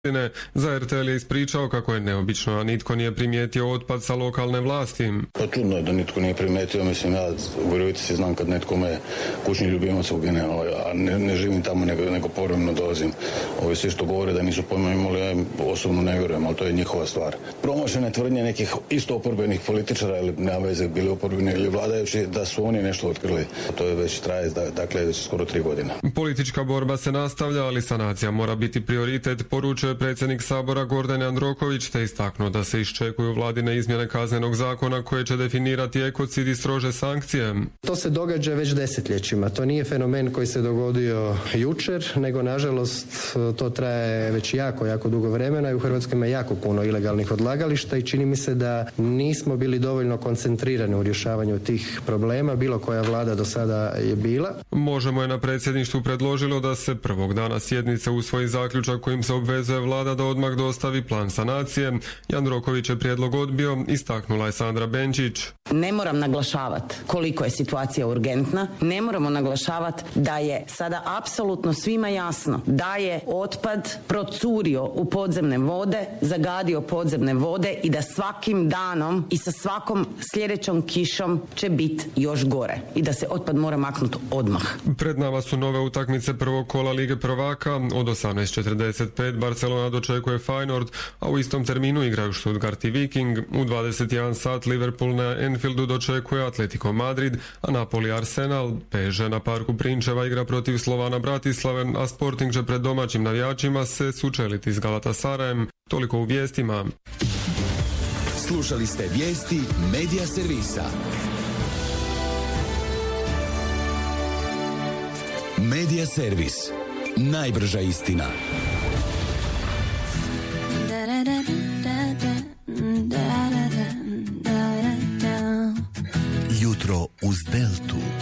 Za RTL je ispričao kako je neobično, a nitko nije primijetio otpad sa lokalne vlasti. Pa čudno je da nitko nije primijetio, mislim ja u Virovitici znam kad netko me kućni ljubimac ugine, a ne živim tamo nego povremeno dolazim. Ovi svi što govore da nisu pojma imali, ja osobno ne vjerujem, ali to je njihova stvar. Promašene tvrdnje nekih isto oporbenih političara ili nema veze bili oporbeni ili vladajući da su oni nešto otkrili. To je već traje, dakle već skoro 3 godine. Politička borba se nastavlja, ali sanacija mora biti prioritet, poručuje predsjednik Sabora Gordan Jandroković, te istaknuo da se iščekuju vladine izmjene kaznenog zakona koje će definirati ekocid i strože sankcije. To se događa već desetljećima. To nije fenomen koji se dogodio jučer, nego nažalost to traje već jako dugo vremena i u Hrvatskoj ima jako puno ilegalnih odlagališta i čini mi se da nismo bili dovoljno koncentrirani u rješavanju tih problema, bilo koja vlada do sada je bila. Možemo je na predsjedništvu predložilo da se prvog dana sjednice usvoji zaključak kojim se obvezuje vlada da odmah dostavi plan sanacije. Jandroković je prijedlog odbio, istaknula je Sandra Benčić. Ne moram naglašavati koliko je situacija urgentna, ne moramo naglašavati da je sada apsolutno svima jasno da je otpad procurio u podzemne vode, zagadio podzemne vode i da svakim danom i sa svakom sljedećom kišom će biti još gore i da se otpad mora maknuti odmah. Pred nama su nove utakmice prvog kola Lige prvaka. Od 18:45 Barcelona dočekuje Feyenoord, a u istom terminu igraju Stuttgart i Viking. U 21 sat Liverpool na Anfieldu dočekuje Atletico Madrid, a Napoli Arsenal. PSG na Parku Prinčeva igra protiv Slovana Bratislave, a Sporting će pred domaćim navijačima se sučeliti s Galatasarajem. Toliko u vijestima. Slušali ste vijesti Medija servisa. Medija servis. Najbrža istina. Jutro uz Deltu.